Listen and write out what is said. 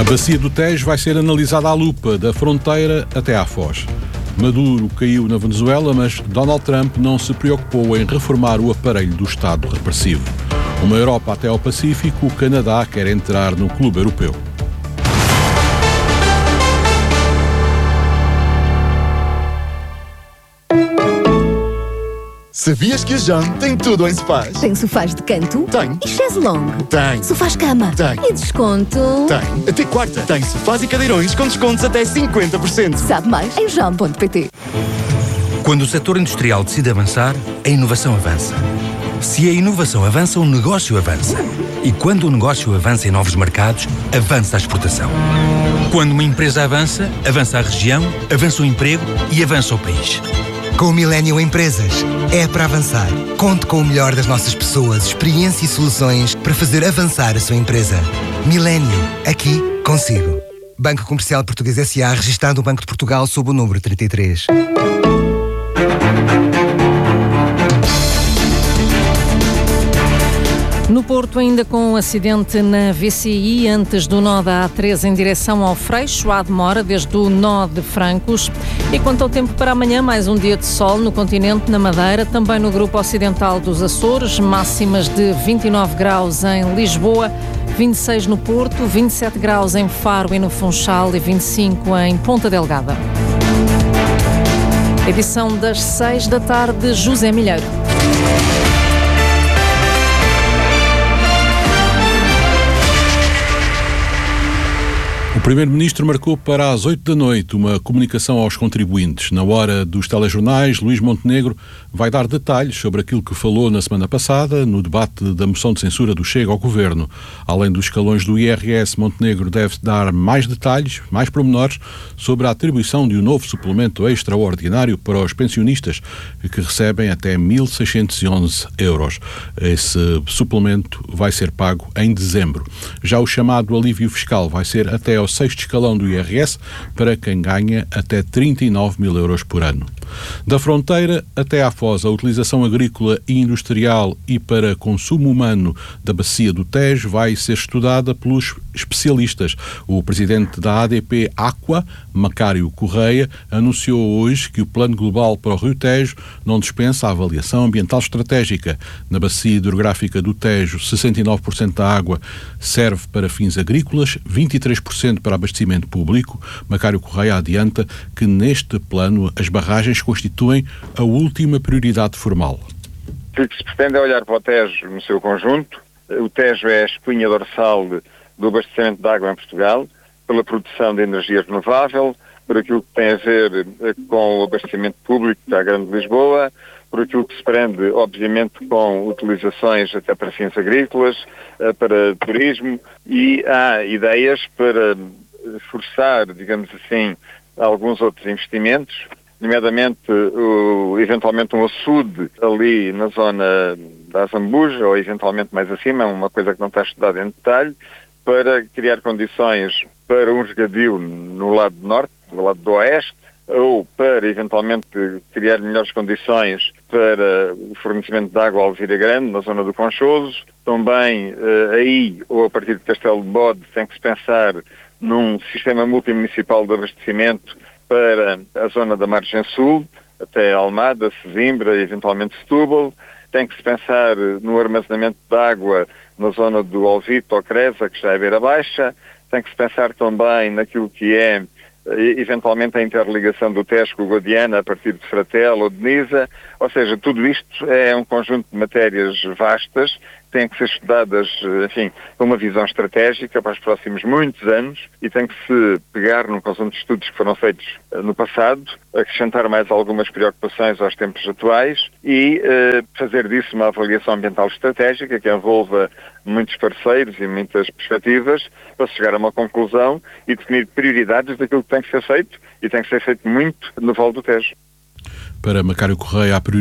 A bacia do Tejo vai ser analisada à lupa, da fronteira até à Foz. Maduro caiu na Venezuela, mas Donald Trump não se preocupou em reformar o aparelho do Estado repressivo. Uma Europa até ao Pacífico, o Canadá quer entrar no clube europeu. Sabias que a John tem tudo em sofás? Tem sofás de canto? Tem. E chaise longue? Tem. Sofás-cama? Tem. E desconto? Tem. Até quarta. Tem sofás e cadeirões com descontos até 50%. Sabe mais em john.pt. Quando o setor industrial decide avançar, a inovação avança. Se a inovação avança, o negócio avança. E quando o negócio avança em novos mercados, avança a exportação. Quando uma empresa avança, avança a região, avança o emprego e avança o país. Com o Millennium Empresas, é para avançar. Conte com o melhor das nossas pessoas, experiência e soluções para fazer avançar a sua empresa. Millennium, aqui, consigo. Banco Comercial Português S.A., registado no Banco de Portugal sob o número 33. No Porto, ainda com um acidente na VCI, antes do nó da A3 em direção ao Freixo, há demora desde o nó de Francos. E quanto ao tempo para amanhã, mais um dia de sol no continente, na Madeira, também no grupo ocidental dos Açores, máximas de 29 graus em Lisboa, 26 no Porto, 27 graus em Faro e no Funchal e 25 em Ponta Delgada. Edição das 6 da tarde, José Milheiro. O Primeiro-Ministro marcou para as 8 da noite uma comunicação aos contribuintes. Na hora dos telejornais, Luís Montenegro vai dar detalhes sobre aquilo que falou na semana passada, no debate da moção de censura do Chega ao Governo. Além dos escalões do IRS, Montenegro deve dar mais detalhes, mais pormenores, sobre a atribuição de um novo suplemento extraordinário para os pensionistas, que recebem até 1.611 euros. Esse suplemento vai ser pago em dezembro. Já o chamado alívio fiscal vai ser até ao 6º escalão do IRS para quem ganha até 39 mil euros por ano. Da fronteira até à Foz, a utilização agrícola e industrial e para consumo humano da bacia do Tejo vai ser estudada pelos especialistas. O presidente da ADP Aqua, Macário Correia, anunciou hoje que o Plano Global para o Rio Tejo não dispensa a avaliação ambiental estratégica. Na bacia hidrográfica do Tejo, 69% da água serve para fins agrícolas, 23% para abastecimento público. Macário Correia adianta que neste plano as barragens constituem a última prioridade formal. O que se pretende é olhar para o Tejo no seu conjunto. O Tejo é a espinha dorsal do abastecimento de água em Portugal, pela produção de energia renovável, por aquilo que tem a ver com o abastecimento público da Grande Lisboa, por aquilo que se prende, obviamente, com utilizações até para fins agrícolas, para turismo, e há ideias para forçar, digamos assim, alguns outros investimentos, nomeadamente eventualmente um açude ali na zona da Zambuja, ou eventualmente mais acima, uma coisa que não está estudada em detalhe, para criar condições para um regadio no lado norte, no lado do oeste, ou para eventualmente criar melhores condições para o fornecimento de água ao Alvira Grande, na zona do Conchoso. Também aí, ou a partir de Castelo de Bode, tem que se pensar num sistema multimunicipal de abastecimento para a zona da margem sul, até Almada, Sesimbra e eventualmente Setúbal. Tem que se pensar no armazenamento de água na zona do Olvito ou Cresa, que já é beira baixa. Tem que se pensar também naquilo que é eventualmente a interligação do Tejo com o Guadiana a partir de Fratel ou de Nisa. Ou seja, tudo isto é um conjunto de matérias vastas, têm que ser estudadas, enfim, com uma visão estratégica para os próximos muitos anos, e tem que se pegar num conjunto de estudos que foram feitos no passado, acrescentar mais algumas preocupações aos tempos atuais e fazer disso uma avaliação ambiental estratégica que envolva muitos parceiros e muitas perspectivas para chegar a uma conclusão e definir prioridades daquilo que tem que ser feito, e tem que ser feito muito no Vale do Tejo. Para Macário Correia, a prioridade